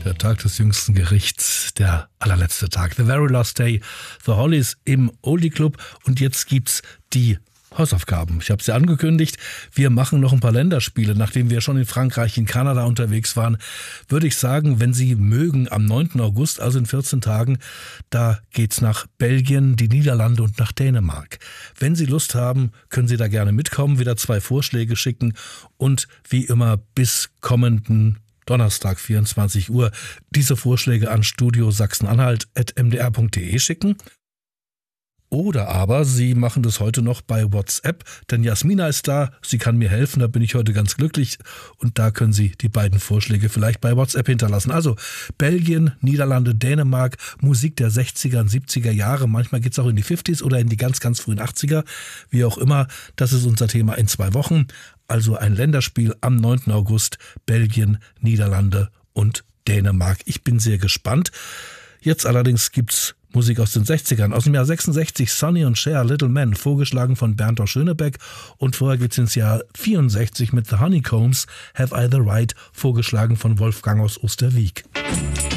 Der Tag des jüngsten Gerichts, der allerletzte Tag. The very last day. The Hollies im Oldie Club. Und jetzt gibt's die Hausaufgaben. Ich habe es ja angekündigt, wir machen noch ein paar Länderspiele. Nachdem wir schon in Frankreich, in Kanada unterwegs waren, würde ich sagen, wenn Sie mögen, am 9. August, also in 14 Tagen, da geht's nach Belgien, die Niederlande und nach Dänemark. Wenn Sie Lust haben, können Sie da gerne mitkommen, wieder 2 Vorschläge schicken und wie immer bis kommenden Donnerstag, 24 Uhr, diese Vorschläge an studio-sachsen-anhalt@mdr.de schicken. Oder aber Sie machen das heute noch bei WhatsApp, denn Jasmina ist da, sie kann mir helfen, da bin ich heute ganz glücklich und da können Sie die beiden Vorschläge vielleicht bei WhatsApp hinterlassen. Also Belgien, Niederlande, Dänemark, Musik der 60er und 70er Jahre, manchmal geht es auch in die 50s oder in die ganz, ganz frühen 80er, wie auch immer, das ist unser Thema in 2 Wochen. Also ein Länderspiel am 9. August, Belgien, Niederlande und Dänemark. Ich bin sehr gespannt. Jetzt allerdings gibt's Musik aus den 60ern. Aus dem Jahr 66, Sonny und Cher, Little Man, vorgeschlagen von Bernd aus Schönebeck. Und vorher geht's ins Jahr 64 mit The Honeycombs, Have I the Right, vorgeschlagen von Wolfgang aus Osterwieck.